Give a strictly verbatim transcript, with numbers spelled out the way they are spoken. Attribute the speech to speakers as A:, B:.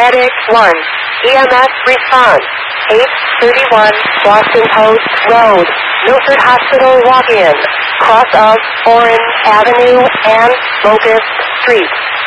A: Medic one. E M S response. eight thirty-one Boston Post Road. Milford Hospital walk-in. Cross of Orange Avenue and Locust Street.